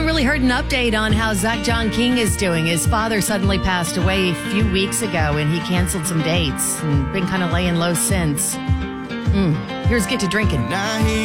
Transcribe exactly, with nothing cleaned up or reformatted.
really heard an update on how Zach John King is doing. His father suddenly passed away a few weeks ago, and he canceled some dates and been kind of laying low since. Mm. Here's Get to Drinking.